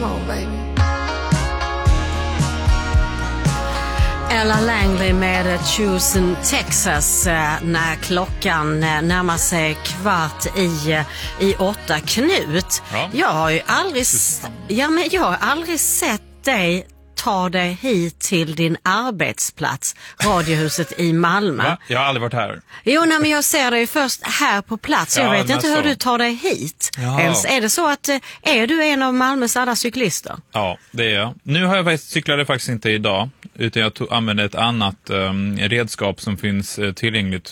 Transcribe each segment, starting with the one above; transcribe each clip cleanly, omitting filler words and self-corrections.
on, baby. Ella Langley med Chosen Texas när klockan närmar sig 7:15. Knut, Ja. jag har ju aldrig sett dig ta dig hit till din arbetsplats, Radiohuset i Malmö. Va? Jag har aldrig varit här. Jo, nej, men jag ser dig först här på plats. Jag vet inte hur du tar dig hit. Ja. Ens är det så att är du en av Malmös alla cyklister? Ja, det är jag. Nu har jag cyklade faktiskt inte idag, utan jag använde ett annat redskap som finns tillgängligt,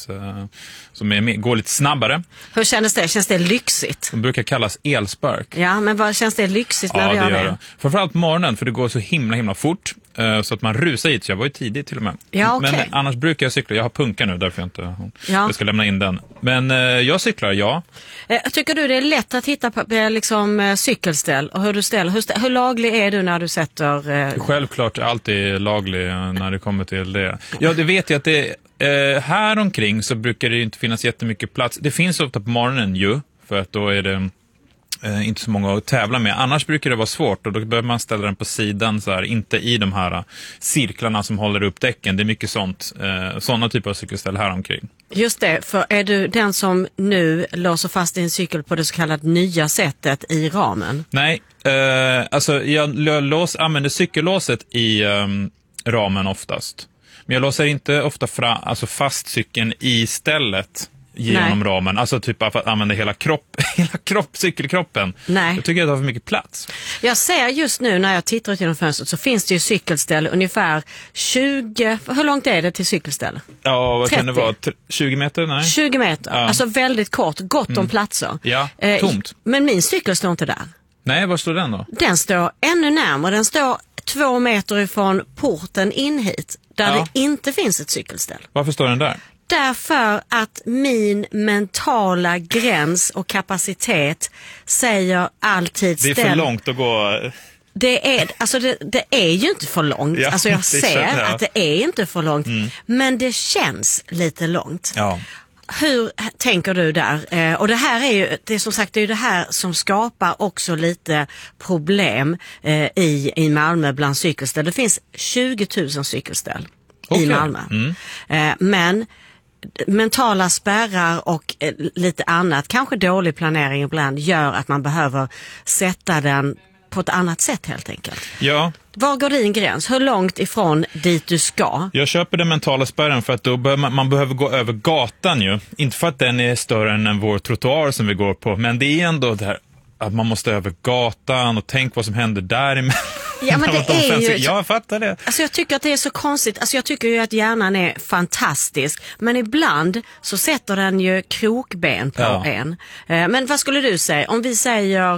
som går lite snabbare. Hur kändes det? Känns det lyxigt? Det brukar kallas elspark. Ja, men vad känns det lyxigt när du gör det? Framförallt på morgonen, för det går så himla fort. Så att man rusar hit, så jag var ju tidigt till och med. Ja, okay. Men annars brukar jag cykla. Jag har punka nu, därför jag ska lämna in den. Men jag cyklar, ja. Tycker du det är lätt att hitta på liksom, cykelställ och hur du ställer? Hur laglig är du när du sätter... Självklart alltid laglig när det kommer till det. Ja, det vet jag att det här omkring så brukar det inte finnas jättemycket plats. Det finns ofta på morgonen ju, för att då är det inte så många att tävla med. Annars brukar det vara svårt och då behöver man ställa den på sidan så här, inte i de här cirklarna som håller upp däcken. Det är mycket sådana typer av cykelställ här omkring. Just det, för är du den som nu låser fast din cykel på det så kallade nya sättet i ramen? Nej, alltså jag använder cykellåset i ramen oftast. Men jag låser inte ofta fast cykeln i stället genom ramen. Alltså typ för att använda hela cykelkroppen. Nej. Jag tycker att det har för mycket plats. Jag ser just nu när jag tittar ut genom fönstret så finns det ju cykelställ ungefär 20... Hur långt är det till cykelställ? Ja, vad 30? kan det vara? 20 meter? Nej. 20 meter, ja. Alltså väldigt kort, gott om platser. Ja, tomt. Men min cykel står inte där. Nej, var står den då? Den står ännu närmare. Den står 2 meter ifrån porten in hit, där det inte finns ett cykelställ. Varför står den där? Därför att min mentala gräns och kapacitet säger alltid det är för långt att gå. Det är ju inte för långt. Ja, alltså jag ser att det är inte för långt. Men det känns lite långt. Ja. Hur tänker du där? Och det här är ju, det är som sagt, det är det här som skapar också lite problem i Malmö bland cykelställ. Det finns 20 000 cykelställ i Malmö. Men mentala spärrar och lite annat, kanske dålig planering ibland, gör att man behöver sätta den på ett annat sätt helt enkelt. Ja. Var går din gräns? Hur långt ifrån dit du ska? Jag köper den mentala spärren för att då man behöver gå över gatan ju. Inte för att den är större än vår trottoar som vi går på, men det är ändå det här att man måste över gatan och tänk vad som händer däremellan. Ja, men det är ju... Jag fattar det. Alltså jag tycker att det är så konstigt. Alltså jag tycker ju att hjärnan är fantastisk. Men ibland så sätter den ju krokben på en. Men vad skulle du säga? Om vi säger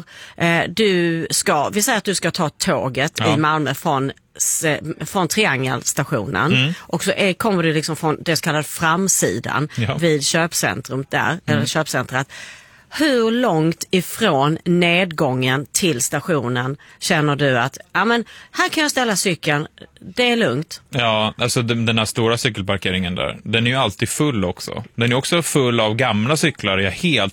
vi säger att du ska ta tåget i Malmö från Triangelstationen och så kommer du liksom från det så kallade framsidan vid köpcentrum där, eller köpcentrat. Hur långt ifrån nedgången till stationen känner du att här kan jag ställa cykeln, det är lugnt? Ja, alltså den här stora cykelparkeringen där, den är ju alltid full också. Den är också full av gamla cyklar. Jag är helt